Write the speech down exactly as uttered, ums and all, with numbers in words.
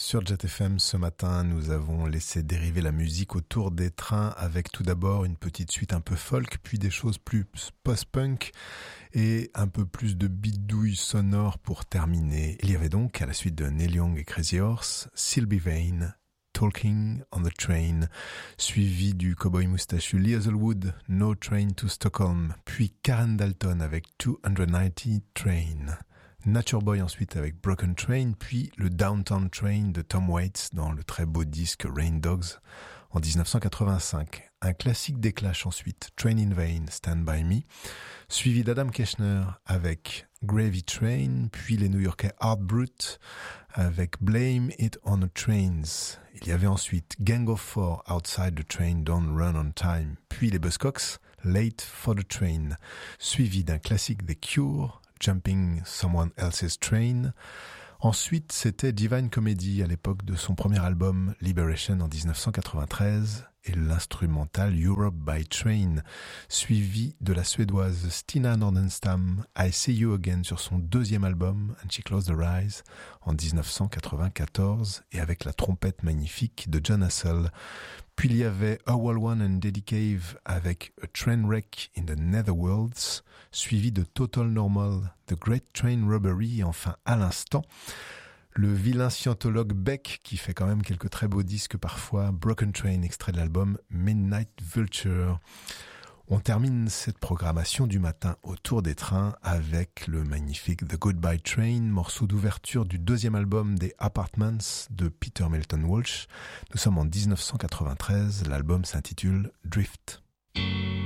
Sur Jet F M ce matin, nous avons laissé dériver la musique autour des trains avec tout d'abord une petite suite un peu folk, puis des choses plus post-punk et un peu plus de bidouilles sonores pour terminer. Il y avait donc, à la suite de Neil Young et Crazy Horse, Sylvie Vane, Talking on the Train, suivi du cowboy moustachu Lee Hazelwood, No Train to Stockholm, puis Karen Dalton avec two ninety Train. Nature Boy ensuite avec Broken Train, puis le Downtown Train de Tom Waits dans le très beau disque Rain Dogs en dix-neuf cent quatre-vingt-cinq. Un classique des Clash ensuite, Train in Vain, Stand By Me, suivi d'Adam Keshner avec Gravy Train, puis les New-Yorkais Art Brut avec Blame It on the Trains. Il y avait ensuite Gang of Four, Outside the Train, Don't Run on Time, puis les Buzzcocks, Late for the Train, suivi d'un classique des Cure, Jumping Someone Else's Train. Ensuite, c'était Divine Comedy à l'époque de son premier album Liberation en dix-neuf cent quatre-vingt-treize et l'instrumental Europe by Train, suivi de la suédoise Stina Nordenstam, I See You Again sur son deuxième album And She Closed Her Eyes en dix-neuf cent quatre-vingt-quatorze et avec la trompette magnifique de John Hassell. Puis il y avait A Wall One and Daddy Cave avec A Train Wreck in the Netherworlds, suivi de Total Normal, The Great Train Robbery et enfin à l'instant, le vilain scientologue Beck qui fait quand même quelques très beaux disques parfois, Broken Train, extrait de l'album Midnight Vulture. On termine cette programmation du matin autour des trains avec le magnifique The Goodbye Train, morceau d'ouverture du deuxième album des Apartments de Peter Milton Walsh. Nous sommes en dix-neuf cent quatre-vingt-treize, l'album s'intitule Drift.